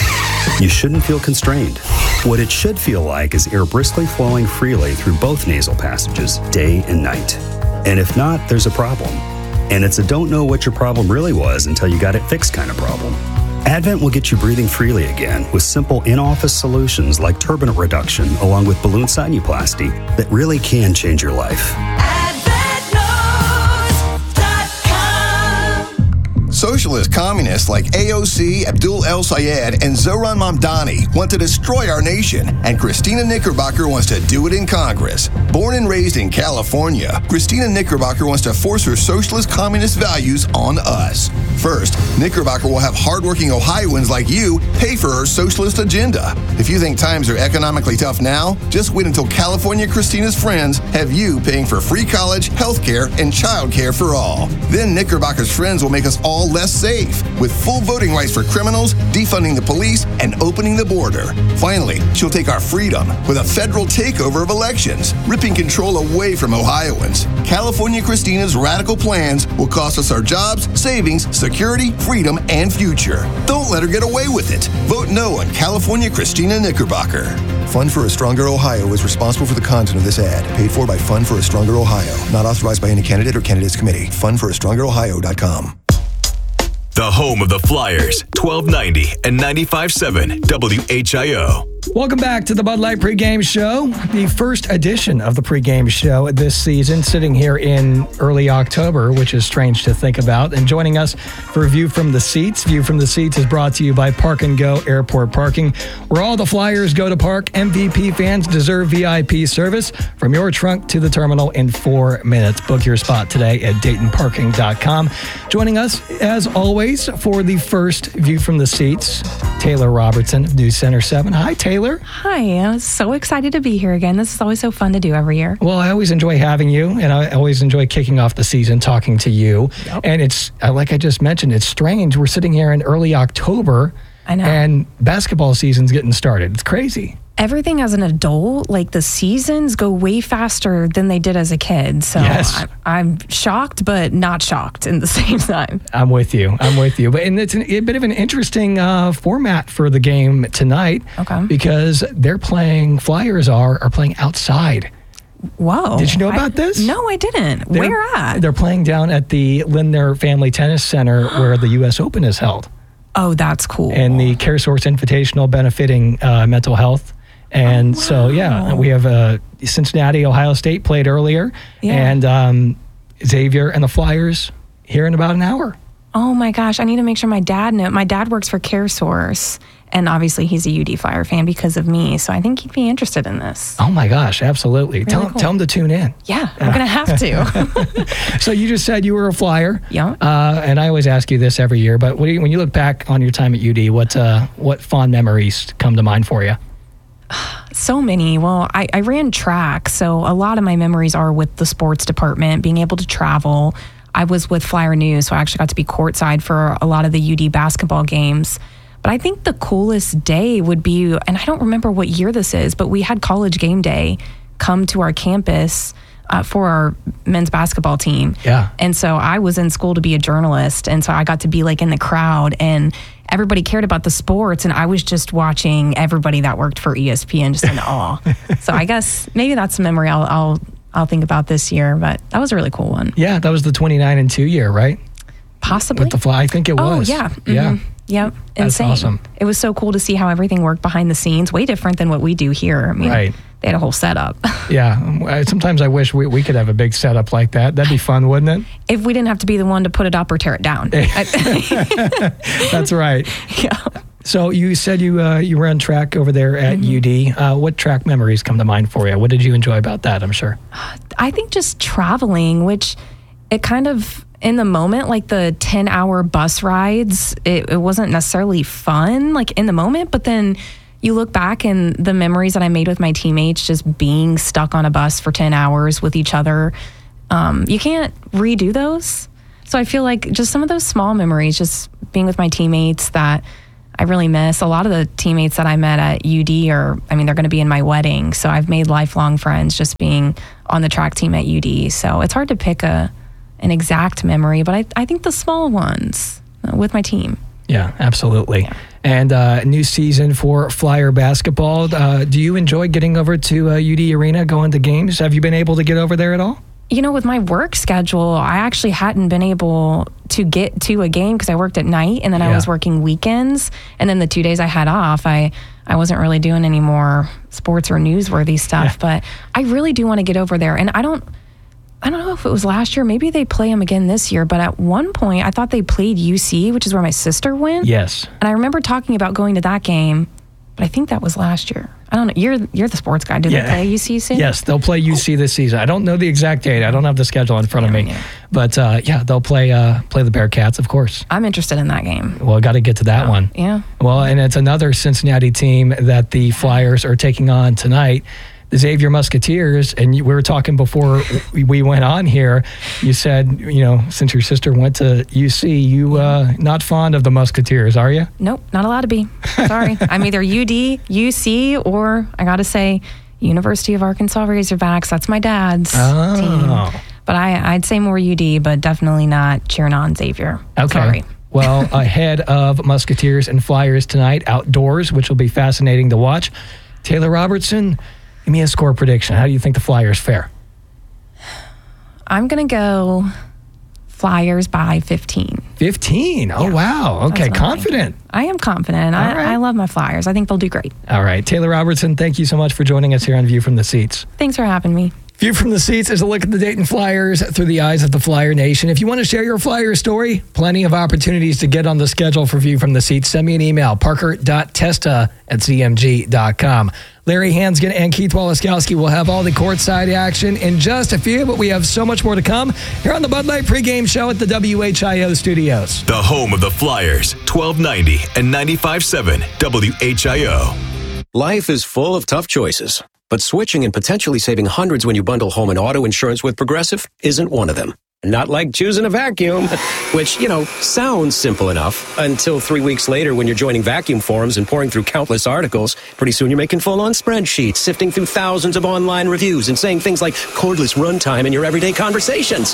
S24: You shouldn't feel constrained. What it should feel like is air briskly flowing freely through both nasal passages, day and night. And if not, there's a problem. And it's a don't know what your problem really was until you got it fixed kind of problem. Advent will get you breathing freely again with simple in-office solutions like turbinate reduction along with balloon sinuplasty that really can change your life.
S25: So
S1: Socialist communists like A O C, Abdul El Sayed, and Zohran Mamdani want to destroy our nation, and Christina Knickerbocker wants to do it in Congress. Born and raised in California, Christina Knickerbocker wants to force her socialist communist values on us. First, Knickerbocker will have hardworking Ohioans like you pay for her socialist agenda. If you think times are economically tough now, just wait until California Christina's friends have you paying for free college, health care, and child care for all. Then Knickerbocker's friends will make us all less safe, with full voting rights for criminals, defunding the police, and opening the border. Finally, she'll take our freedom with a federal takeover of elections, ripping control away from Ohioans. California Christina's radical plans will cost us our jobs, savings, security, freedom, and future. Don't let her get away with it. Vote no on California Christina Knickerbocker. Fund for a Stronger Ohio is responsible for the content of this ad. Paid for by Fund for a Stronger Ohio. Not authorized by any candidate or candidates committee. fund for a stronger ohio dot com.
S3: The home of the Flyers, twelve ninety and ninety-five point seven W H I O.
S5: Welcome back to the Bud Light pregame show, the first edition of the pregame show this season, sitting here in early October, which is strange to think about. And joining us for View from the Seats. View from the Seats is brought to you by Park and Go Airport Parking, where all the Flyers go to park. M V P fans deserve V I P service from your trunk to the terminal in four minutes. Book your spot today at Dayton Parking dot com. Joining us, as always, for the first View from the Seats, Taylor Robertson of News Center seven. Hi, Taylor.
S2: Hi, I'm so excited to be here again. This is always so fun to do every year.
S5: Well, I always enjoy having you, and I always enjoy kicking off the season talking to you. Yep. And it's, like I just mentioned, it's strange. We're sitting here in early October,
S2: I know,
S5: and basketball season's getting started. It's crazy.
S2: Everything as an adult, like the seasons go way faster than they did as a kid. So
S5: yes.
S2: I, I'm shocked, but not shocked in the same time.
S5: I'm with you. I'm with you. But and it's an, a bit of an interesting uh, format for the game tonight.
S2: Okay.
S5: Because they're playing, Flyers are, are playing outside.
S2: Whoa.
S5: Did you know about
S2: I,
S5: this?
S2: No, I didn't.
S5: They're,
S2: Where at?
S5: They're playing down at the Lindner Family Tennis Center where the U S Open is held.
S2: Oh, that's cool.
S5: And the CareSource Invitational benefiting uh, mental health. And oh, wow. so, yeah, we have uh, Cincinnati, Ohio State played earlier,
S2: yeah.
S5: and um, Xavier and the Flyers here in about an hour.
S2: Oh, my gosh. I need to make sure my dad knows. My dad works for CareSource, and obviously he's a U D Flyer fan because of me, so I think he'd be interested in this.
S5: Oh, my gosh, absolutely.
S2: Really
S5: tell,
S2: cool.
S5: him, tell him to tune in.
S2: Yeah, I'm going to have to.
S5: So you just said you were a Flyer.
S2: Yeah.
S5: Uh, and I always ask you this every year, but what do you, when you look back on your time at U D, what, uh, what fond memories come to mind for you?
S2: So many. Well, I, I ran track, so a lot of my memories are with the sports department, being able to travel. I was with Flyer News, so I actually got to be courtside for a lot of the U D basketball games. But I think the coolest day would be, and I don't remember what year this is, but we had College Game Day come to our campus uh, for our men's basketball team.
S5: Yeah.
S2: And so I was in school to be a journalist, and so I got to be like in the crowd, and everybody cared about the sports, and I was just watching everybody that worked for E S P N just in awe. So I guess maybe that's a memory I'll, I'll I'll think about this year, but that was a really cool one.
S5: Yeah, that was the twenty-nine and two year, right?
S2: Possibly.
S5: With the Fly, I think it was.
S2: Oh, yeah. Mm-hmm.
S5: Yeah.
S2: Yep.
S5: That's
S2: Insane.
S5: awesome.
S2: It was so cool to see how everything worked behind the scenes, way different than what we do here. I mean,
S5: right.
S2: They had a whole setup.
S5: Yeah. Sometimes I wish we, we could have a big setup like that. That'd be fun, wouldn't it?
S2: If we didn't have to be the one to put it up or tear it down.
S5: That's right.
S2: Yeah.
S5: So you said you uh, you ran track over there at mm-hmm. U D. Uh, what track memories come to mind for you? What did you enjoy about that, I'm sure?
S2: I think just traveling, which it kind of, in the moment, like the ten-hour bus rides, it, it wasn't necessarily fun, like in the moment, but then you look back and the memories that I made with my teammates, just being stuck on a bus for ten hours with each other, um, you can't redo those. So I feel like just some of those small memories, just being with my teammates that I really miss. A lot of the teammates that I met at U D are, I mean, they're going to be in my wedding. So I've made lifelong friends just being on the track team at U D. So it's hard to pick a an exact memory, but I, I think the small ones uh, with my team.
S5: Yeah, absolutely. Yeah. And uh, new season for Flyer basketball. Uh, do you enjoy getting over to uh, U D Arena, going to games? Have you been able to get over there at all?
S2: You know, with my work schedule, I actually hadn't been able to get to a game because I worked at night and then yeah. I was working weekends. And then the two days I had off, I, I wasn't really doing any more sports or newsworthy stuff. Yeah. But I really do want to get over there. And I don't, I don't know if it was last year. Maybe they play them again this year. But at one point, I thought they played U C, which is where my sister went.
S5: Yes.
S2: And I remember talking about going to that game, but I think that was last year. I don't know. You're you're the sports guy. Do
S5: Yeah.
S2: they play U C soon?
S5: Yes, they'll play U C this season. I don't know the exact date. I don't have the schedule in front of me. But uh, yeah, they'll play uh, play the Bearcats, of course.
S2: I'm interested in that game.
S5: Well, got to get to that one.
S2: Yeah.
S5: Well, and it's another Cincinnati team that the Flyers are taking on tonight, the Xavier Musketeers. And you- we were talking before we- we went on here. You said, you know, since your sister went to U C, you uh, not fond of the Musketeers, are you?
S2: Nope, not allowed to be. Sorry. I'm either U D, U C, or I got to say University of Arkansas Razorbacks. That's my dad's
S5: Oh.
S2: team. But I, I'd say more U D, but definitely not cheering on Xavier.
S5: Okay.
S2: Sorry.
S5: Well, ahead of Musketeers and Flyers tonight, outdoors, which will be fascinating to watch. Taylor Robertson, give me a score prediction. How do you think the Flyers fare?
S2: I'm going to go Flyers by fifteen.
S5: fifteen. Oh, wow. Okay, confident.
S2: I am confident.
S5: All
S2: I,
S5: right.
S2: I love my Flyers. I think they'll do great.
S5: All right. Taylor Robertson, thank you so much for joining us here on View from the Seats.
S2: Thanks for having me.
S5: View from the Seats is a look at the Dayton Flyers through the eyes of the Flyer Nation. If you want to share your Flyer story, plenty of opportunities to get on the schedule for View from the Seats. Send me an email, parker dot testa at c m g dot com. Larry Hansgen and Keith Walaskowski will have all the courtside action in just a few, but we have so much more to come here on the Bud Light pregame show at the W H I O studios.
S3: The home of the Flyers, twelve ninety and ninety-five point seven W H I O.
S15: Life is full of tough choices, but switching and potentially saving hundreds when you bundle home and auto insurance with Progressive isn't one of them. Not like choosing a vacuum, which, you know, sounds simple enough until three weeks later when you're joining vacuum forums and pouring through countless articles. Pretty soon you're making full-on spreadsheets, sifting through thousands of online reviews and saying things like cordless runtime in your everyday conversations.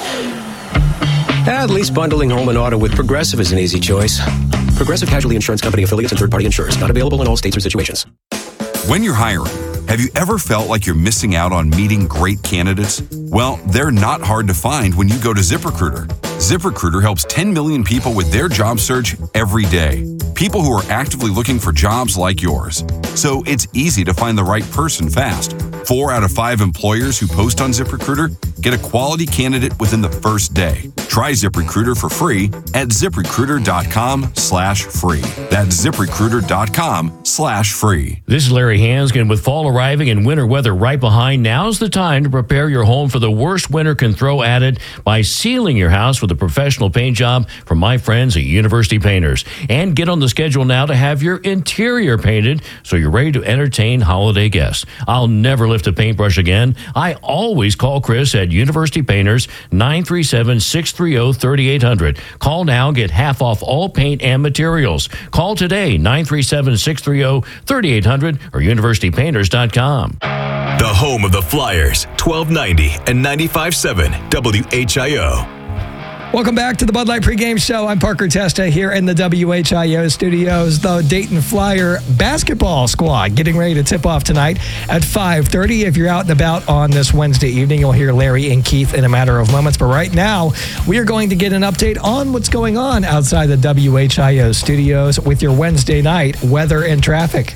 S15: At least bundling home and auto with Progressive is an easy choice. Progressive Casualty Insurance Company affiliates and third-party insurers. Not available in all states or situations.
S16: When you're hiring, have you ever felt like you're missing out on meeting great candidates? Well, they're not hard to find when you go to ZipRecruiter. ZipRecruiter helps ten million people with their job search every day. People who are actively looking for jobs like yours. So it's easy to find the right person fast. Four out of five employers who post on ZipRecruiter get a quality candidate within the first day. Try ZipRecruiter for free at ZipRecruiter.com slash free. That's ZipRecruiter.com slash free.
S17: This is Larry Hansgen. With fall arriving and winter weather right behind, now's the time to prepare your home for the worst winter can throw at it by sealing your house with a professional paint job from my friends at University Painters. And get on the schedule now to have your interior painted so you're ready to entertain holiday guests. I'll never lift a paintbrush again. I always call Chris at University Painters, nine three seven, six three zero, three eight zero zero. Call now, get half off all paint and materials. Call today, nine three seven, six three zero, three eight zero zero or university painters dot com.
S3: The home of the Flyers, twelve ninety and ninety-five point seven W H I O.
S5: Welcome back to the Bud Light pregame show. I'm Parker Testa here in the W H I O studios. The Dayton Flyer basketball squad getting ready to tip off tonight at five thirty. If you're out and about on this Wednesday evening, you'll hear Larry and Keith in a matter of moments. But right now, we are going to get an update on what's going on outside the W H I O studios with your Wednesday night weather and traffic.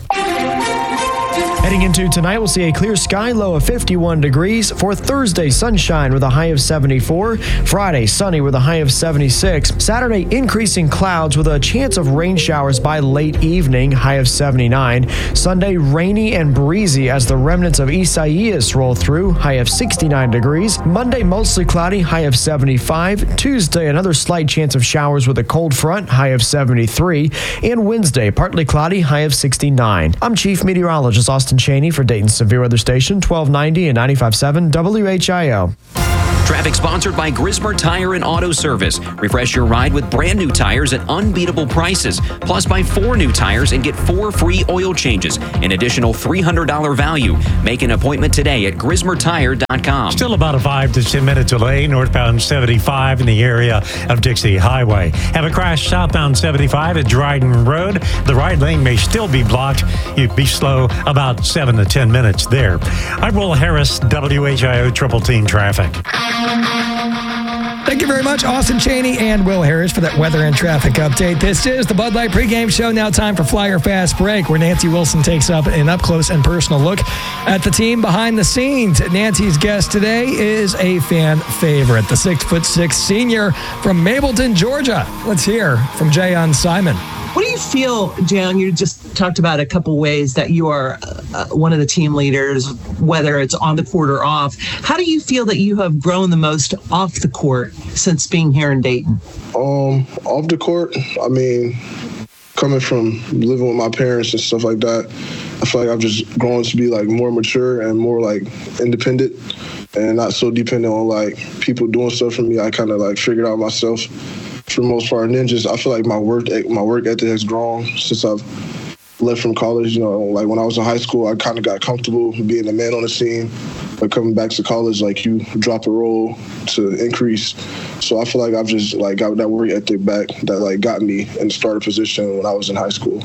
S9: Heading into tonight, we'll see a clear sky, low of fifty-one degrees. For Thursday, sunshine with a high of seventy-four. Friday, sunny with a high of seventy-six. Saturday, increasing clouds with a chance of rain showers by late evening, high of seventy-nine. Sunday, rainy and breezy as the remnants of Isaias roll through, high of sixty-nine degrees. Monday, mostly cloudy, high of seventy-five. Tuesday, another slight chance of showers with a cold front, high of seventy-three. And Wednesday, partly cloudy, high of sixty-nine. I'm Chief Meteorologist Austin Cheney for Dayton's Severe Weather Station, twelve ninety and ninety-five point seven W H I O.
S4: Traffic sponsored by Grismer Tire and Auto Service. Refresh your ride with brand new tires at unbeatable prices. Plus, buy four new tires and get four free oil changes. An additional three hundred dollars value. Make an appointment today at grismer tire dot com.
S6: Still about a five to ten minute delay northbound seventy-five in the area of Dixie Highway. Have a crash southbound seventy-five at Dryden Road. The right lane may still be blocked. You'd be slow about seven to ten minutes there. I'm Will Harris, W H I O Triple Team Traffic.
S5: Thank you very much, Austin Cheney and Will Harris, for that weather and traffic update. This is the Bud Light pregame show. Now time for Flyer Fast Break, where Nancy Wilson takes up an up-close and personal look at the team behind the scenes. Nancy's guest today is a fan favorite, the six foot six senior from Mableton, Georgia. Let's hear from Jayon Simon.
S8: What do you feel, Jan? You just talked about a couple ways that you are uh, one of the team leaders, whether it's on the court or off. How do you feel that you have grown the most off the court since being here in Dayton?
S11: Um, off the court, I mean, coming from living with my parents and stuff like that, I feel like I've just grown to be like more mature and more like independent and not so dependent on like people doing stuff for me. I kind of like figured out myself for the most part. And then just, I feel like my work, my work ethic has grown since I've left from college. You know, like when I was in high school, I kind of got comfortable being the man on the team. But coming back to college, like you drop a role to increase. So I feel like I've just like got that work ethic back that like got me in the starter position when I was in high school.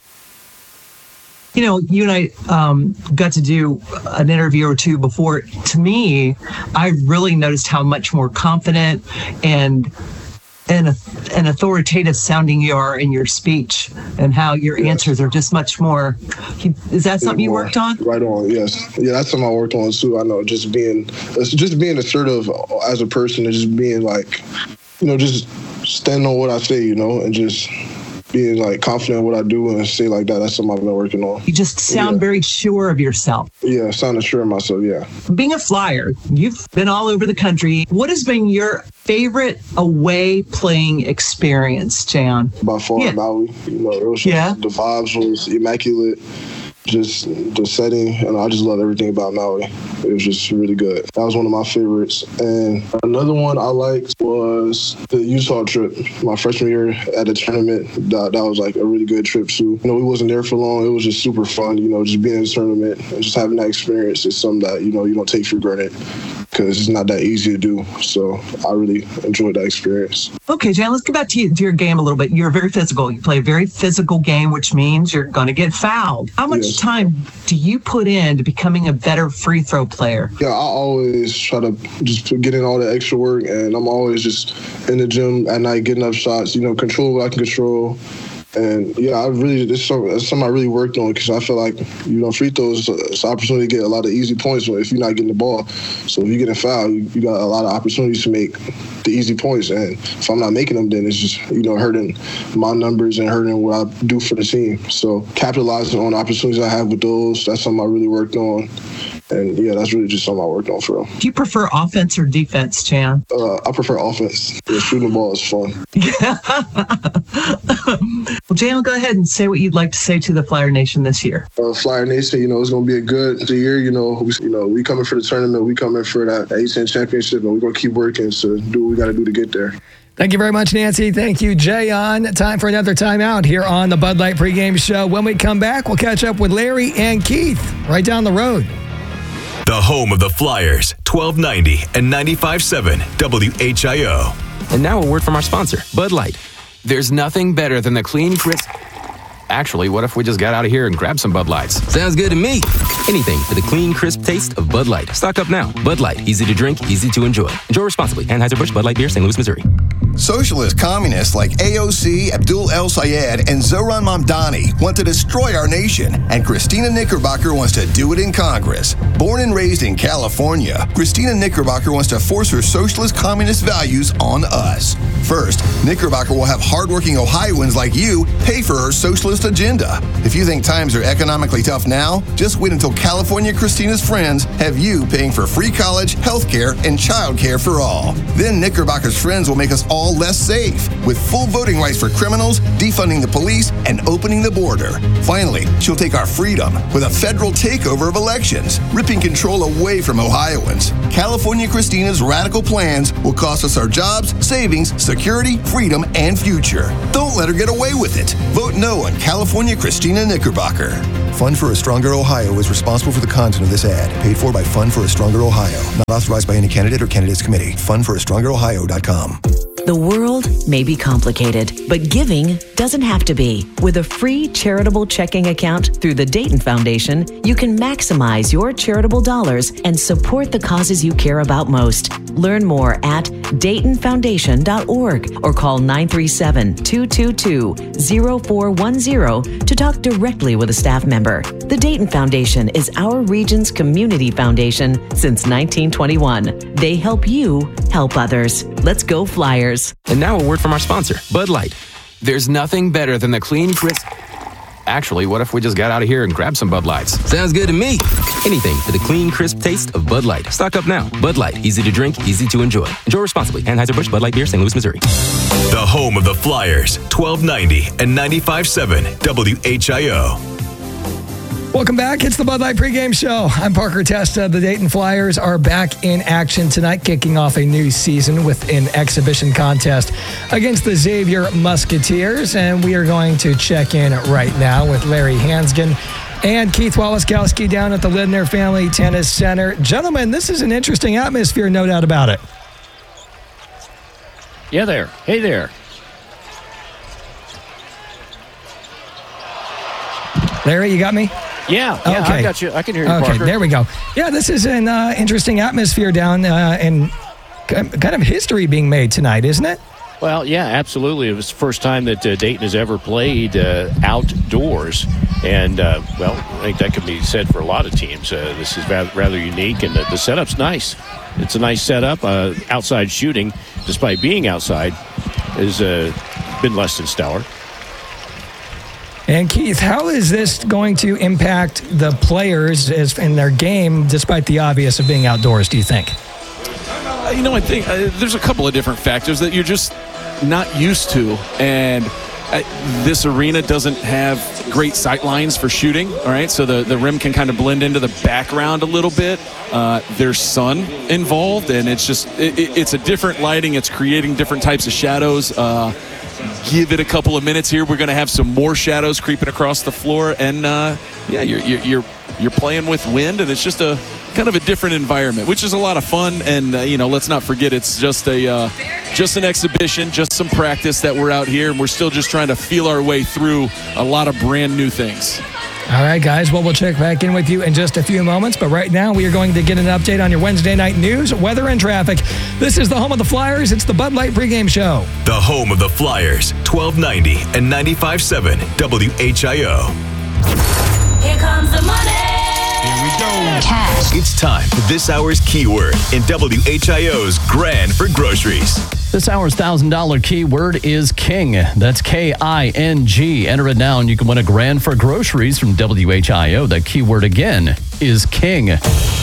S8: You know, you and I um, got to do an interview or two before. To me, I really noticed how much more confident and and an authoritative sounding you are in your speech, and how your yes. answers are just much more. Is that something you
S11: more,
S8: worked on?
S11: Right on. Yes. Yeah, that's something I worked on too. I know, just being, just being assertive as a person, and just being like, you know, just standing on what I say, you know, and just being like confident in what I do and say like that. That's something I've been working on.
S8: You just sound yeah. very sure of yourself.
S11: Yeah, sounding sure of myself. Yeah.
S8: Being a Flyer, you've been all over the country. What has been your favorite away playing experience, Jan?
S11: By far, yeah. Maui. You know, it was just, yeah. the vibes was immaculate. Just the setting, and I just loved everything about Maui. It was just really good. That was one of my favorites. And another one I liked was the Utah trip, my freshman year at a tournament. That, that was like a really good trip too. You know, we wasn't there for long. It was just super fun, you know, just being in a tournament and just having that experience is something that, you know, you don't take for granted because it's not that easy to do. So I really enjoyed that experience.
S8: Okay, Jan, let's get back to, you, to your game a little bit. You're very physical. You play a very physical game, which means you're going to get fouled. How much yes. time do you put into becoming a better free throw player?
S11: Yeah, I always try to just get in all the extra work, and I'm always just in the gym at night getting up shots, you know, control what I can control. And yeah, I really, this is something, something I really worked on because I feel like, you know, free throws, it's an opportunity to get a lot of easy points if you're not getting the ball. So if you get a foul, you, you got a lot of opportunities to make the easy points. And if I'm not making them, then it's just, you know, hurting my numbers and hurting what I do for the team. So capitalizing on opportunities I have with those, that's something I really worked on. And yeah, that's really just something I worked on for real.
S8: Do you prefer offense or defense, Chan?
S11: Uh, I prefer offense. Yeah, shooting the ball is fun.
S8: Well, Jan, go ahead and say what you'd like to say to the Flyer Nation this year.
S11: Uh, Flyer Nation, you know, it's going to be a good year. You know, we, you know, we coming for the tournament. We coming for that A ten championship, and we're going to keep working to do what we got to do to get there.
S5: Thank you very much, Nancy. Thank you, Jayon. Time for another timeout here on the Bud Light pregame show. When we come back, we'll catch up with Larry and Keith right down the road.
S3: The home of the Flyers, twelve ninety and ninety-five point seven W H I O.
S13: And now a word from our sponsor, Bud Light. There's nothing better than the clean, crisp... Actually, what if we just got out of here and grabbed some Bud Lights?
S14: Sounds good to me. Anything for the clean, crisp taste of Bud Light. Stock up now. Bud Light, easy to drink, easy to enjoy. Enjoy responsibly. Anheuser-Busch Bud Light Beer, Saint Louis, Missouri.
S1: Socialist communists like A O C, Abdul El Sayed, and Zoran Mamdani want to destroy our nation, and Christina Knickerbocker wants to do it in Congress. Born and raised in California, Christina Knickerbocker wants to force her socialist communist values on us. First, Knickerbocker will have hardworking Ohioans like you pay for her socialist agenda. If you think times are economically tough now, just wait until California Christina's friends have you paying for free college, health care, and child care for all. Then Knickerbocker's friends will make us all less safe, with full voting rights for criminals, defunding the police, and opening the border. Finally, she'll take our freedom with a federal takeover of elections, ripping control away from Ohioans. California Christina's radical plans will cost us our jobs, savings, security, freedom, and future. Don't let her get away with it. Vote no on California Christina Knickerbocker. Fund for a Stronger Ohio is responsible for the content of this ad. Paid for by Fund for a Stronger Ohio. Not authorized by any candidate or candidates committee. fund for a stronger ohio dot com.
S25: The world may be complicated, but giving doesn't have to be. With a free charitable checking account through the Dayton Foundation, you can maximize your charitable dollars and support the causes you care about most. Learn more at dayton foundation dot org or call nine three seven, two two two, zero four one zero to talk directly with a staff member. The Dayton Foundation is our region's community foundation since nineteen twenty-one. They help you help others. Let's go Flyers.
S14: And now a word from our sponsor, Bud Light. There's nothing better than the clean, crisp... Actually, what if we just got out of here and grabbed some Bud Lights?
S13: Sounds good to me. Anything for the clean, crisp taste of Bud Light. Stock up now. Bud Light, easy to drink, easy to enjoy. Enjoy responsibly. Anheuser-Busch Bud Light Beer, Saint Louis, Missouri.
S3: The home of the Flyers, twelve ninety and ninety-five point seven W H I O.
S5: Welcome back. It's the Bud Light pregame show. I'm Parker Testa. The Dayton Flyers are back in action tonight, kicking off a new season with an exhibition contest against the Xavier Musketeers. And we are going to check in right now with Larry Hansgen and Keith Wallaskowski down at the Lidner Family Tennis Center. Gentlemen, this is an interesting atmosphere, no doubt about it.
S22: Yeah, there. Hey there.
S5: Larry, you got me?
S22: Yeah, yeah,
S5: okay.
S22: I got you. I can hear you,
S5: Okay,
S22: Parker.
S5: there we go. Yeah, this is an uh, interesting atmosphere down uh, and kind of history being made tonight, isn't it?
S22: Well, yeah, absolutely. It was the first time that uh, Dayton has ever played uh, outdoors. And, uh, well, I think that can be said for a lot of teams. Uh, this is rather, rather unique, and uh, the setup's nice. It's a nice setup. Uh, outside shooting, despite being outside, has uh, been less than stellar.
S5: And Keith, how is this going to impact the players as in their game, despite the obvious of being outdoors, do you think?
S7: Uh, you know, I think uh, there's a couple of different factors that you're just not used to. And uh, this arena doesn't have great sight lines for shooting, all right? So the, the rim can kind of blend into the background a little bit. Uh, there's sun involved, and it's just, it, it's a different lighting. It's creating different types of shadows. Uh, Give it a couple of minutes here. We're going to have some more shadows creeping across the floor, and uh, yeah, you're, you're you're you're playing with wind, and it's just a kind of a different environment, which is a lot of fun. And uh, you know, let's not forget, it's just a uh, just an exhibition, just some practice that we're out here, and we're still just trying to feel our way through a lot of brand new things.
S5: All right, guys. Well, we'll check back in with you in just a few moments. But right now, we are going to get an update on your Wednesday night news, weather, and traffic. This is the home of the Flyers. It's the Bud Light pregame show.
S3: The home of the Flyers, twelve ninety and ninety-five point seven W H I O.
S10: Here comes the money.
S3: Here we go. Cash. It's time for this hour's keyword in W H I O's Grand for Groceries.
S12: This hour's one thousand dollars keyword is King. That's K I N G. Enter it now and you can win a grand for groceries from W H I O. That keyword again is King.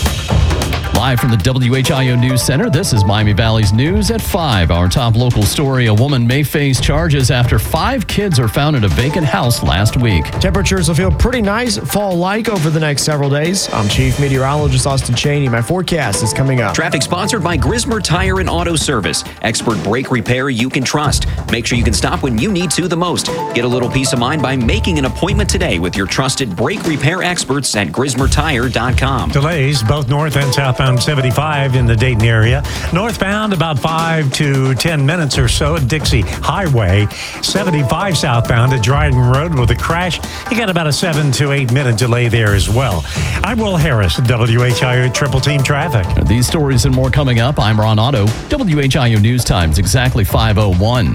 S12: Live from the W H I O News Center, this is Miami Valley's News at five. Our top local story, a woman may face charges after five kids are found in a vacant house last week.
S9: Temperatures will feel pretty nice, fall-like over the next several days. I'm Chief Meteorologist Austin Cheney. My forecast is coming up.
S4: Traffic sponsored by Grismer Tire and Auto Service. Expert brake repair you can trust. Make sure you can stop when you need to the most. Get a little peace of mind by making an appointment today with your trusted brake repair experts at grismer tire dot com.
S6: Delays both north and southbound seventy-five in the Dayton area. Northbound about five to ten minutes or so at Dixie Highway. seventy-five southbound at Dryden Road with a crash. You got about a seven to eight minute delay there as well. I'm Will Harris, W H I O Triple Team Traffic.
S12: These stories and more coming up. I'm Ron Otto. W H I O News Times, exactly five oh one.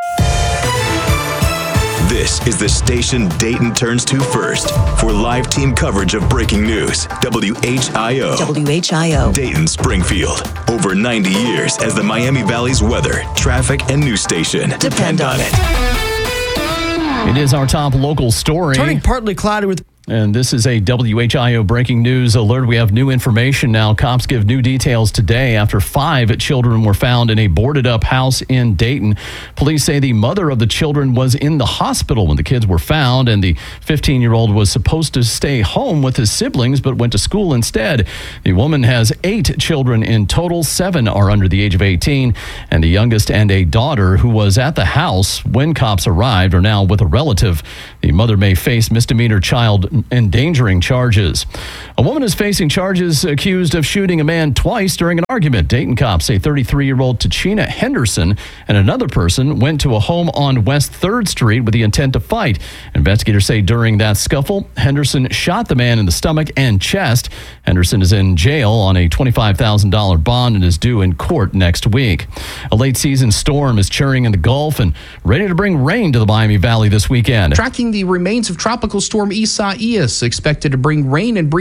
S3: This is the station Dayton turns to first for live team coverage of breaking news. W H I O.
S25: W H I O.
S3: Dayton Springfield. Over ninety years as the Miami Valley's weather, traffic, and news station. Depend on it.
S12: It is our top local story.
S9: Turning partly cloudy with...
S12: And this is a W H I O breaking news alert. We have new information now. Cops give new details today after five children were found in a boarded up house in Dayton. Police say the mother of the children was in the hospital when the kids were found, and the fifteen-year-old was supposed to stay home with his siblings but went to school instead. The woman has eight children in total. Seven are under the age of eighteen, and the youngest and a daughter who was at the house when cops arrived are now with a relative. The mother may face misdemeanor child endangering charges. A woman is facing charges accused of shooting a man twice during an argument. Dayton cops say thirty-three-year-old Tachina Henderson and another person went to a home on West third Street with the intent to fight. Investigators say during that scuffle, Henderson shot the man in the stomach and chest. Henderson is in jail on a twenty-five thousand dollars bond and is due in court next week. A late season storm is churning in the Gulf and ready to bring rain to the Miami Valley this weekend.
S18: Tracking the remains of Tropical Storm Isaias, expected to bring rain and breeze